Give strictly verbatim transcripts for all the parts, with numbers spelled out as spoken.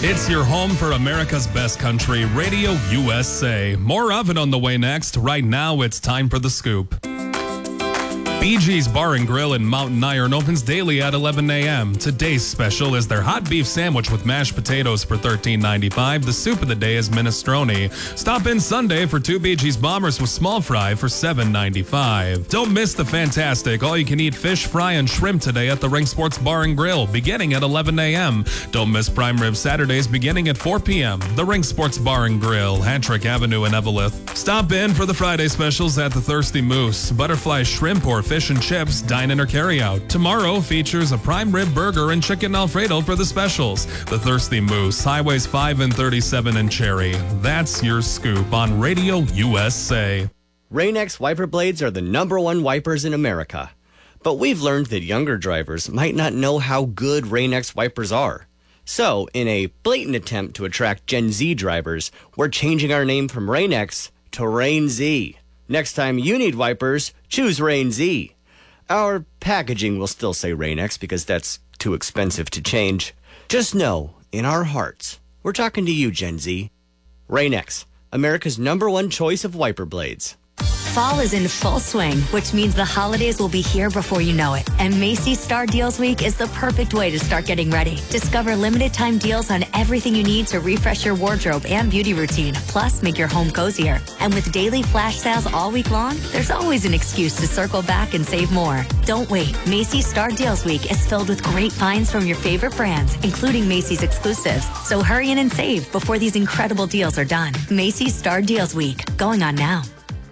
It's your home for America's best country, Radio U S A. More of it on the way next. Right now, it's time for The Scoop. Bee Gees Bar and Grill in Mountain Iron opens daily at eleven a.m. Today's special is their hot beef sandwich with mashed potatoes for thirteen ninety-five. The soup of the day is minestrone. Stop in Sunday for two Bee Gees Bombers with small fry for seven ninety-five. Don't miss the fantastic all-you-can-eat fish, fry, and shrimp today at the Ring Sports Bar and Grill, beginning at eleven a.m. Don't miss Prime Rib Saturdays beginning at four p.m. The Ring Sports Bar and Grill, Hattrick Avenue in Eveleth. Stop in for the Friday specials at the Thirsty Moose. Butterfly shrimp or fish and chips, dine-in or carry-out. Tomorrow features a prime rib burger and chicken Alfredo for the specials. The Thirsty Moose, Highways five and thirty-seven in Cherry. That's your scoop on Radio U S A. Rain-X wiper blades are the number one wipers in America. But we've learned that younger drivers might not know how good Rain-X wipers are. So, in a blatant attempt to attract Gen Z drivers, we're changing our name from Rain-X to Rain Z. Next time you need wipers, choose Rain Z. Our packaging will still say Rain-X because that's too expensive to change. Just know, in our hearts, we're talking to you, Gen Z. Rain-X, America's number one choice of wiper blades. Fall is in full swing, which means the holidays will be here before you know it. And Macy's Star Deals Week is the perfect way to start getting ready. Discover limited time deals on everything you need to refresh your wardrobe and beauty routine, plus make your home cozier. And with daily flash sales all week long, there's always an excuse to circle back and save more. Don't wait. Macy's Star Deals Week is filled with great finds from your favorite brands, including Macy's exclusives. So hurry in and save before these incredible deals are done. Macy's Star Deals Week, going on now.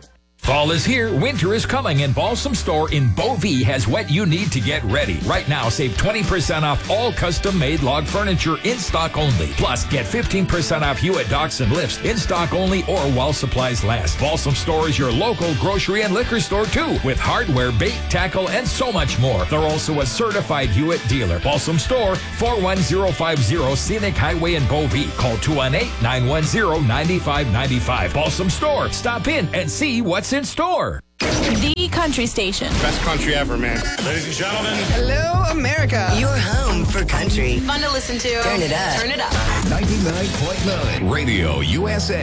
Fall is here, winter is coming, and Balsam Store in Beauvais has what you need to get ready. Right now, save twenty percent off all custom-made log furniture in stock only. Plus, get fifteen percent off Hewitt docks and lifts in stock only or while supplies last. Balsam Store is your local grocery and liquor store, too, with hardware, bait, tackle, and so much more. They're also a certified Hewitt dealer. Balsam Store, four one zero five zero Scenic Highway in Beauvais. Call two one eight, nine one zero, nine five nine five. Balsam Store. Stop in and see what's in store. The country station. Best country ever, man. Ladies and gentlemen. Hello, America. Your home for country. Fun to listen to. Turn it up. Turn it up. ninety-nine point nine Radio U S A.